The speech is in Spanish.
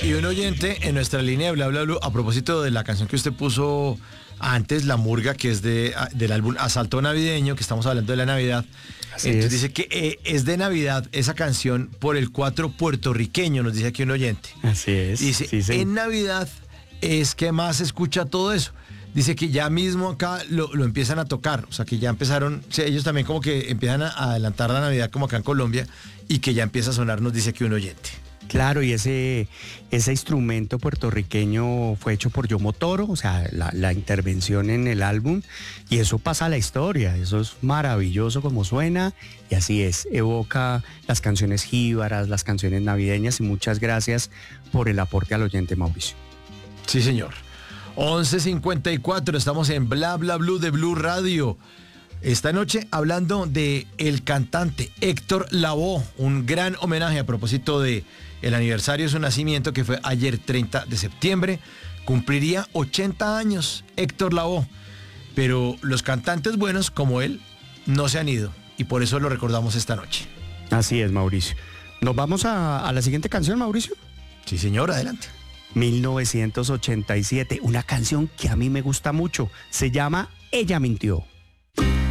Y un oyente en nuestra línea de Bla Bla Blue, a propósito de la canción que usted puso antes, La Murga, que es del álbum Asalto Navideño, que estamos hablando de la Navidad. Así Entonces es. dice que es de Navidad esa canción por el 4 puertorriqueño, nos dice aquí un oyente. Así es. Dice, sí, sí. en Navidad es que más se escucha todo eso. Dice que ya mismo acá lo empiezan a tocar, o sea que ya empezaron, o sea, ellos también como que empiezan a adelantar la Navidad como acá en Colombia y que ya empieza a sonar, nos dice aquí un oyente. Claro, y ese instrumento puertorriqueño fue hecho por Yomo Toro, o sea, la intervención en el álbum, y eso pasa a la historia, eso es maravilloso como suena, y así es, evoca las canciones jíbaras, las canciones navideñas, y muchas gracias por el aporte al oyente, Mauricio. Sí, señor. 11:54, estamos en Bla Bla Blue de Blue Radio. Esta noche hablando de el cantante Héctor Lavoe, un gran homenaje a propósito de el aniversario de su nacimiento, que fue ayer 30 de septiembre. Cumpliría 80 años Héctor Lavoe, pero los cantantes buenos como él no se han ido y por eso lo recordamos esta noche. Así es, Mauricio. ¿Nos vamos a la siguiente canción, Mauricio? Sí, señor, adelante. 1987, una canción que a mí me gusta mucho, se llama Ella Mintió.